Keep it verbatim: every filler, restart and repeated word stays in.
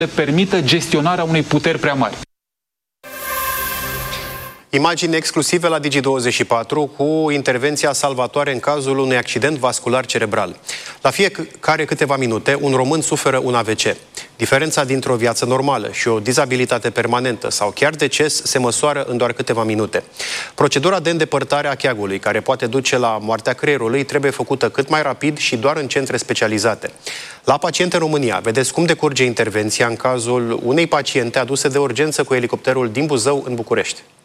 permită gestionarea unei puteri prea mari. Imagini exclusive la Digi douăzeci și patru cu intervenția salvatoare în cazul unui accident vascular cerebral. La fiecare câteva minute, un român suferă un A V C. Diferența dintre o viață normală și o dizabilitate permanentă sau chiar deces se măsoară în doar câteva minute. Procedura de îndepărtare a cheagului, care poate duce la moartea creierului, trebuie făcută cât mai rapid și doar în centre specializate. La Pacient în România, vedeți cum decurge intervenția în cazul unei paciente aduse de urgență cu elicopterul din Buzău în București.